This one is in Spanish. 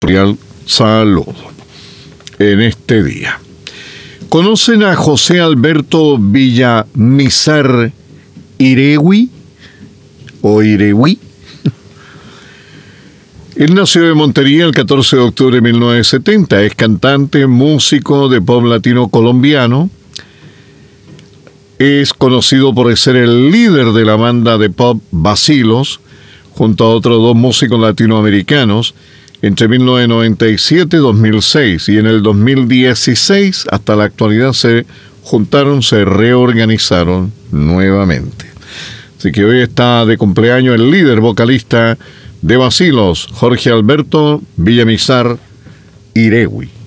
Saludo en este día. ¿Conocen a José Alberto Villamizar Iregui o Iregui? Él nació en Montería el 14 de octubre de 1970. Es cantante, músico de pop latino colombiano. Es conocido por ser el líder de la banda de pop Vacilos, junto a otros dos músicos latinoamericanos, entre 1997 y 2006. Y en el 2016, hasta la actualidad, se juntaron, se reorganizaron nuevamente. Así que hoy está de cumpleaños el líder vocalista de Vacilos, Jorge Alberto Villamizar Iregui.